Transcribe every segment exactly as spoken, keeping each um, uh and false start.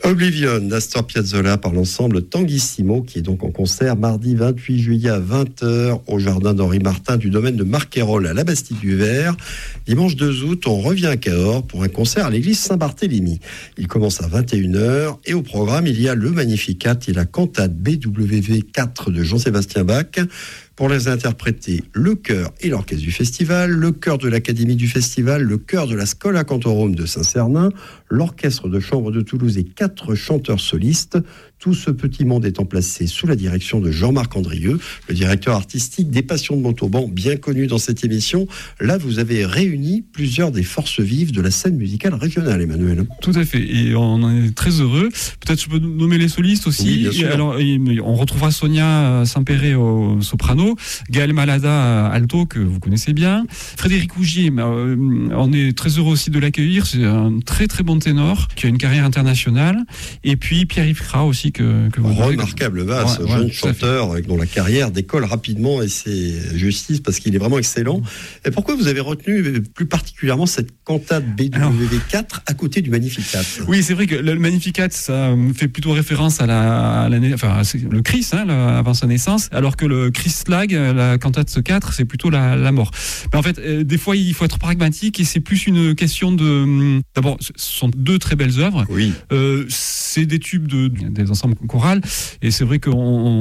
Oblivion d'Astor Piazzolla par l'ensemble Tanguissimo, qui est donc en concert mardi vingt-huit juillet à vingt heures au jardin d'Henri Martin du domaine de Marquerolles à la Bastille-du-Vert. Dimanche deux août, on revient à Cahors pour un concert à l'église Saint-Barthélemy. Il commence à vingt et une heures et au programme, il y a le Magnificat et la cantate B W V quatre de Jean-Sébastien Bach. Pour les interpréter, le chœur et l'orchestre du festival, le chœur de l'Académie du festival, le chœur de la Schola Cantorum de Saint-Cernin, l'orchestre de chambre de Toulouse et quatre chanteurs solistes. Tout ce petit monde étant placé sous la direction de Jean-Marc Andrieux, le directeur artistique des Passions de Montauban, bien connu dans cette émission. Là, vous avez réuni plusieurs des forces vives de la scène musicale régionale, Emmanuel. Tout à fait, et on en est très heureux. Peut-être je peux nommer les solistes aussi. Oui, bien sûr. Alors, on retrouvera Sonia Sampere au soprano, Gaël Malada alto, que vous connaissez bien, Frédéric Ougier, on est très heureux aussi de l'accueillir. C'est un très très bon ténor qui a une carrière internationale. Et puis Pierre-Yves Cras aussi, que, que vous remarquable basse, ouais, jeune ouais, chanteur dont la carrière décolle rapidement, et c'est justice parce qu'il est vraiment excellent. Et pourquoi vous avez retenu plus particulièrement cette cantate B W V quatre à côté du Magnificat? Oui, c'est vrai que le Magnificat, ça fait plutôt référence à la, à la enfin, le Christ, hein, avant sa naissance, alors que le Christlag, la cantate quatre, c'est plutôt la, la mort. Mais en fait, euh, des fois, il faut être pragmatique, et c'est plus une question de. D'abord, ce sont deux très belles œuvres. Oui. Euh, c'est des tubes de, des ensembles chorales, et c'est vrai qu'on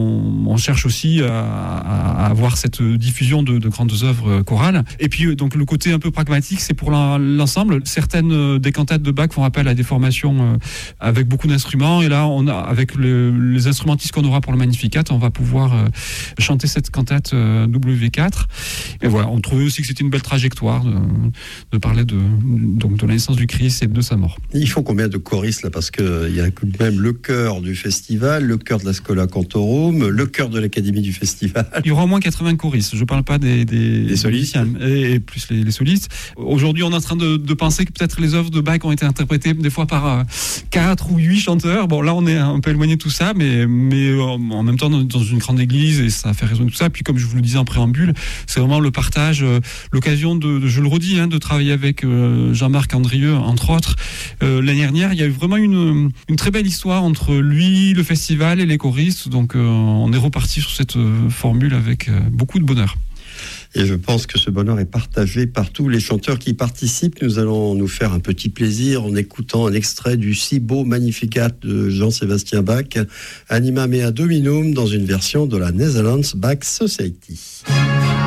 on cherche aussi à, à avoir cette diffusion de, de grandes œuvres chorales. Et puis, donc, le côté un peu pragmatique, c'est pour l'ensemble. Certaines des cantates de Bach font appel à des formations avec beaucoup d'instruments, et là, on a, avec le, les instrumentistes qu'on aura pour le Magnificat, on va pouvoir chanter cette cantate W V quatre. Et voilà, on trouvait aussi que c'était une belle trajectoire de, de parler de, donc, de la naissance du Christ et de sa mort. Il faut combien de choristes là? Parce qu'il y a tout de même le chœur du festival, le chœur de la Schola Cantorum, le chœur de l'Académie du festival. Il y aura au moins quatre-vingts choristes. Je ne parle pas des, des, des solistes et, et plus les, les solistes. Aujourd'hui, on est en train de, de penser que peut-être les œuvres de Bach ont été interprétées des fois par euh, quatre ou huit chanteurs. Bon, là, on est un peu éloigné de tout ça, mais, mais euh, en même temps, dans une grande église, et ça fait résonner tout ça. Puis, comme je vous le disais en préambule, c'est vraiment le partage, euh, l'occasion de, de, je le redis, hein, de travailler avec euh, Jean-Marc Andrieux, entre autres. Euh, l'année dernière, il y a eu vraiment une, une très belle histoire entre lui, le festival et les choristes. Donc, euh, on est reparti sur cette euh, formule avec euh, beaucoup de bonheur. Et je pense que ce bonheur est partagé par tous les chanteurs qui participent. Nous allons nous faire un petit plaisir en écoutant un extrait du si beau Magnificat de Jean-Sébastien Bach, Anima Mea Dominum, dans une version de la Netherlands Bach Society.